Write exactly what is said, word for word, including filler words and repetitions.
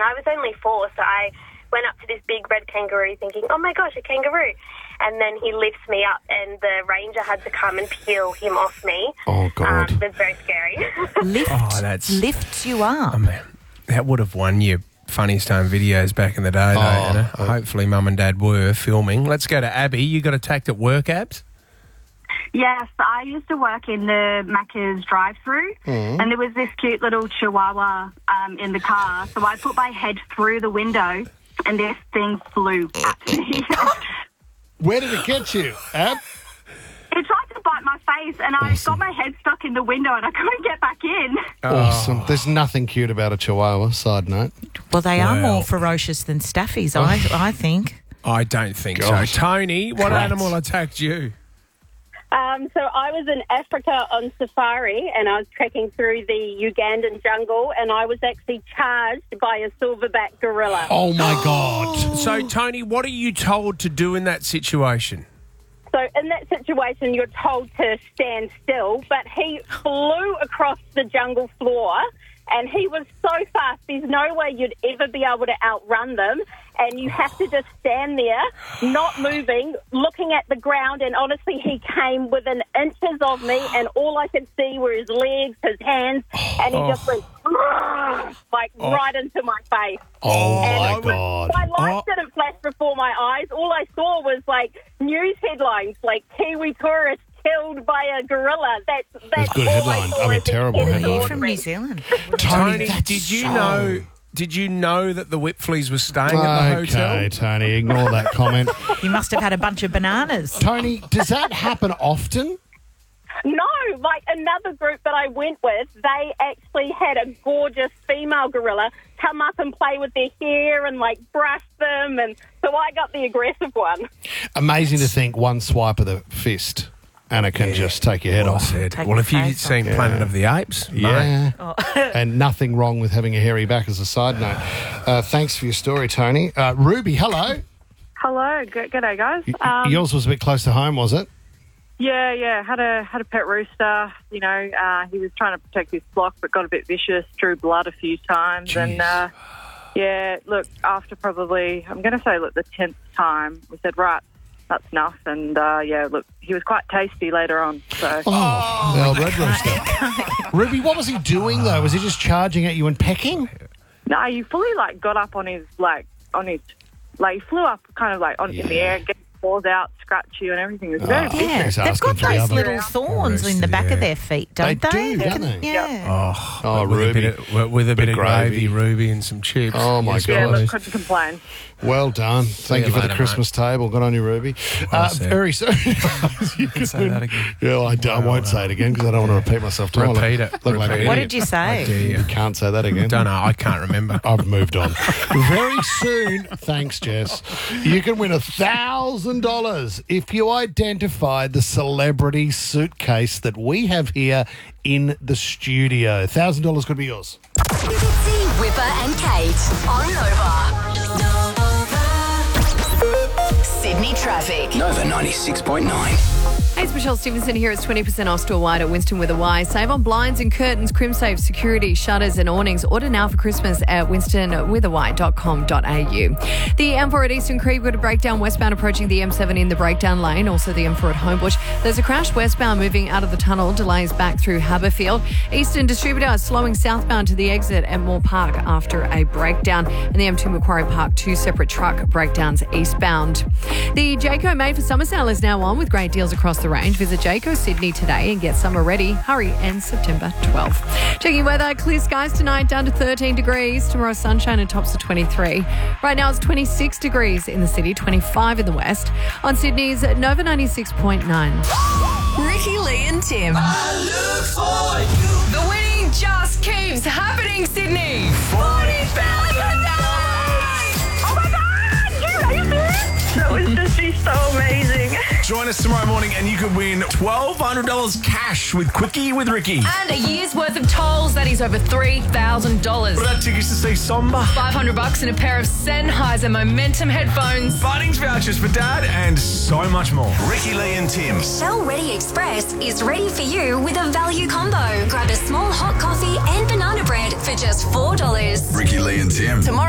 and I was only four, so I went up to this big red kangaroo thinking, oh, my gosh, a kangaroo. And then he lifts me up, and the ranger had to come and peel him off me. Oh, God. Um, it was very scary. Lift, Oh, that's- lifts you up. Oh, man, that would have won you Funniest Home videos back in the day, though, Oh, Anna. oh. Hopefully Mum and Dad were filming. Let's go to Abby. You got attacked at work, Abs? Yes, I used to work in the Macca's drive-through, and there was this cute little chihuahua um, in the car. So I put my head through the window, and this thing flew at me. Where did it get you, Ab? It tried to bite my face, and I got my head stuck in the window, and I couldn't get back in. Awesome. There's nothing cute about a chihuahua, side note. Well, they are Well. more ferocious than staffies, I, I think. I don't think Gosh. so. Tony, what Right. animal attacked you? Um, so I was in Africa on safari, and I was trekking through the Ugandan jungle, and I was actually charged by a silverback gorilla. Oh, my God. So, Tony, what are you told to do in that situation? So in that situation, you're told to stand still, but he flew across the jungle floor, and he was so fast, there's no way you'd ever be able to outrun them, and you have to just stand there, not moving, looking at the ground, and honestly, he came within inches of me, and all I could see were his legs, his hands, and he just went, like, right into my face. Oh, And my it was- God. My lights Oh. didn't flash before my eyes. All I saw was, like, news headlines, like, Kiwi tourist killed by a gorilla. That's, that's That's a good all headline. I saw I mean, as it terrible headed headline. You're towards from me. New Zealand. Tony, that's did you so- know? Did you know that the Whipfleys were staying at the hotel? Okay, Tony, ignore that comment. You must have had a bunch of bananas. Tony, does that happen often? No, like another group that I went with, they actually had a gorgeous female gorilla come up and play with their hair and, like, brush them, and so I got the aggressive one. Amazing to think one swipe of the fist and it can just take your head Well off. said. Take Well, your if you've face off. seen Planet of the Apes, mate, Yeah. Oh. And nothing wrong with having a hairy back as a side note. Uh, thanks for your story, Tony. Uh, Ruby, hello. Hello, good g'day guys. Y- Um, Yours was a bit close to home, was it? yeah, yeah, had a had a pet rooster. You know, uh, he was trying to protect his flock, but got a bit vicious, drew blood a few times, and uh, yeah, look, after probably, I'm going to say, look, the tenth time, we said, right, that's enough, and uh, yeah, look, he was quite tasty later on. So Oh, the old red rooster. Ruby, what was he doing, though? Was he just charging at you and pecking? no, he fully like got up on his like on his like he flew up kind of like on in the Yeah. air, get his paws out, scratch you, and everything. It was very Oh. vicious. Yeah, He's they've asking got for the those other. little thorns in the back Yeah. of their feet, don't They they? do, don't can- they? Yeah. Oh, Oh, with Ruby. a bit of, with a bit, Bit of gravy. gravy, Ruby, and some chips. Oh, my Yes, Yeah, God. look, please. couldn't complain. Well done. Thank you you for the later, Christmas table. Good on you, Ruby. Well Uh, said. very soon. Say that again. Yeah, well, I, do, I won't say it again because I don't want to repeat myself. Do I? Repeat Look- it. look like Repeat an What idiot. did you say? Dare you? You can't say that again. Don't know. I can't remember. I've moved on. Very soon, thanks, Jess, you can win a thousand dollars if you identify the celebrity suitcase that we have here in the studio. Thousand dollars could be yours. Fitzy, Whipper and Kate on Nova. Sydney traffic. Nova ninety-six point nine. Hey, it's Michelle Stevenson here. It's twenty percent off store-wide at Winston with a Y. Save on blinds and curtains, CrimSafe, security, shutters and awnings. Order now for Christmas at winston with a y dot com dot a u. The M four at Eastern Creek got a breakdown westbound approaching the M seven in the breakdown lane. Also the M four at Homebush. There's a crash westbound moving out of the tunnel. Delays back through Haberfield. Eastern Distributor slowing southbound to the exit at Moore Park after a breakdown. And the M two Macquarie Park, two separate truck breakdowns eastbound. The Jayco Made for Summer sale is now on with great deals across the range. Visit Jayco Sydney today and get summer ready. Hurry, ends September twelfth. Checking weather, clear skies tonight down to thirteen degrees. Tomorrow sunshine and tops of twenty-three. Right now it's twenty-six degrees in the city, twenty-five in the west. On Sydney's Nova ninety-six point nine. Ricky, Lee and Tim. The winning just keeps happening, Sydney. forty thousand dollars! Oh my God! You raised it? That would just be so amazing. Join us tomorrow morning and you could win twelve hundred dollars cash with Quickie with Ricky. And a year's worth of tolls, that is over three thousand dollars. What about tickets to see Somba? five hundred bucks and a pair of Sennheiser Momentum headphones. Bunnings vouchers for Dad and so much more. Ricky, Lee and Tim. Shell Ready Express is ready for you with a value combo. Grab a small hot coffee and banana bread for just four dollars. Ricky, Lee and Tim. Tomorrow